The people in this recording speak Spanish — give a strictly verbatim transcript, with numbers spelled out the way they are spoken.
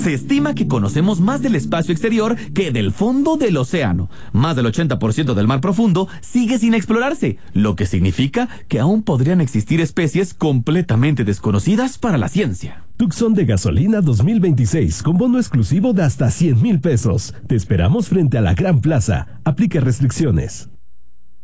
Se estima que conocemos más del espacio exterior que del fondo del océano. Más del ochenta por ciento del mar profundo sigue sin explorarse, lo que significa que aún podrían existir especies completamente desconocidas para la ciencia. Tucson de gasolina dos mil veintiséis con bono exclusivo de hasta cien mil pesos. Te esperamos frente a la Gran Plaza. Aplica restricciones.